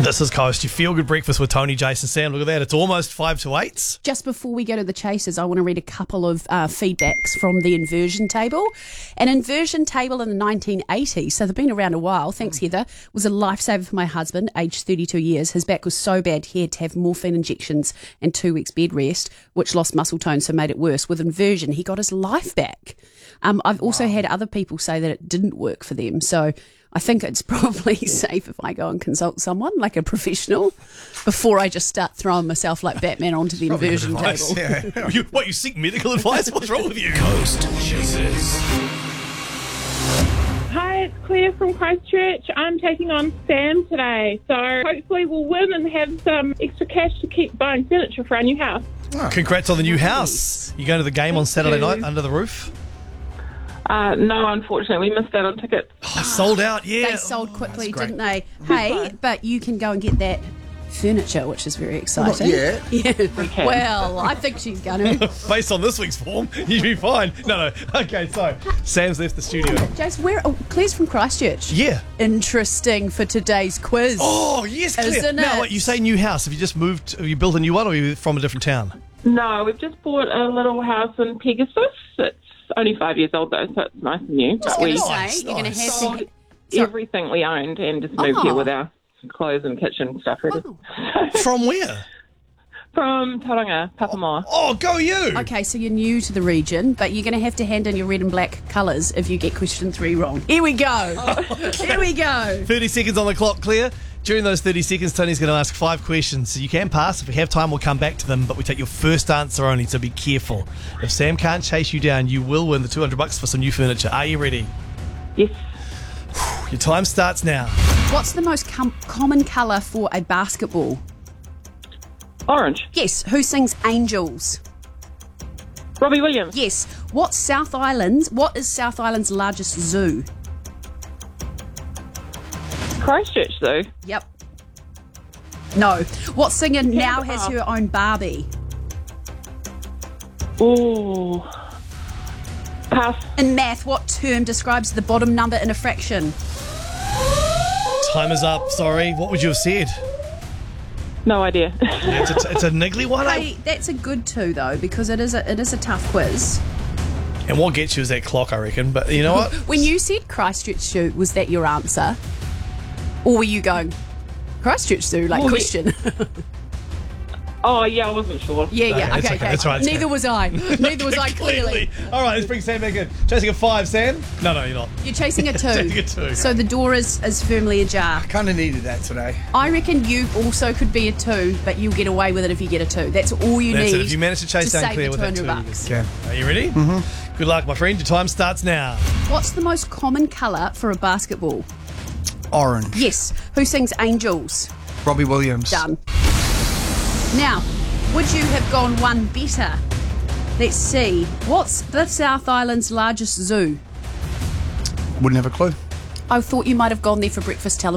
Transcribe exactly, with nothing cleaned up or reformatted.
This is Coast. You feel good breakfast with Tony, Jason, Sam. Look at that. It's almost five to eight. Just before we go to the chasers, I want to read a couple of uh, feedbacks from the inversion table. An inversion table in the nineteen eighties, so they've been around a while, thanks Heather, was a lifesaver for my husband, aged thirty-two years. His back was so bad he had to have morphine injections and two weeks bed rest, which lost muscle tone, so made it worse. With inversion, he got his life back. Um, I've also had other people say that it didn't work for them, so I think it's probably safe if I go and consult someone, like a professional, before I just start throwing myself like Batman onto the inversion table. Yeah. you, what, you seek medical advice? What's wrong with you? Coast Chasers. Hi, it's Claire from Christchurch. I'm taking on Sam today, so hopefully we'll win and have some extra cash to keep buying furniture for our new house. Oh. Congrats on the new house. You going to the game on Saturday night under the roof? Uh, no, unfortunately, we missed out on tickets. Oh, sold out, yeah. They sold quickly, great. didn't they? Hey, but you can go and get that furniture, which is very exciting. Not yet. Yeah. We can. Well, I think she's going to. Based on this week's form, you'd be fine. No, no. Okay, so Sam's left the studio. Jace, where? Oh, Claire's from Christchurch. Yeah. Interesting for today's quiz. Oh, yes, Claire. Isn't Now, it? what, you say new house. Have you just moved, have you built a new one, or are you from a different town? No, we've just bought a little house in Pegasus. It's only five years old, though, so it's nice and new. I was But going we to say, nice, you're going to nice. have sold to. So- everything we owned and just moved Oh. here with our clothes and kitchen stuff ready. Oh. From where? From Tauranga, Papamoa. Oh, go you! Okay, so you're new to the region, but you're going to have to hand in your red and black colours if you get question three wrong. Here we go. Here we go. thirty seconds on the clock, Claire. During those thirty seconds, Tony's going to ask five questions. So you can pass. If we have time, we'll come back to them, but we take your first answer only, so be careful. If Sam can't chase you down, you will win the two hundred bucks for some new furniture. Are you ready? Yes. Your time starts now. What's the most com- common colour for a basketball? Orange. Yes. Who sings Angels? Robbie Williams. Yes. What's South Island's? What is South Island's largest zoo? Christchurch, though. Yep. No. What singer now Canberra. has her own Barbie? Ooh. Pass. In math, what term describes the bottom number in a fraction? Time is up. Sorry. What would you have said? No idea. Yeah, it's, a, it's a niggly one. eh? Hey, that's a good two though, because it is a it is a tough quiz. And what gets you is that clock, I reckon. But you know what? When you said Christchurch Zoo, was that your answer? Or were you going, Christchurch Zoo, like Well, question? Oh, yeah, I wasn't sure. yeah, yeah, No, it's okay, okay, okay. that's right, it's Neither okay. was I. Neither was I, clearly. All right, let's bring Sam back in. Chasing a five, Sam? No, no, you're not. You're chasing a two. Chasing a two. So the door is, is firmly ajar. Kind of needed that today. I reckon you also could be a two, but you'll get away with it if you get a two. That's all you That's need. it. If you manage to chase down save Claire the with that two, two hundred you bucks. can. Are you ready? Mm-hmm. Good luck, my friend. Your time starts now. What's the most common colour for a basketball? Orange. Yes. Who sings Angels? Robbie Williams. Done. Now, would you have gone one better? Let's see. What's the South Island's largest zoo? Wouldn't have a clue. I thought you might have gone there for breakfast television.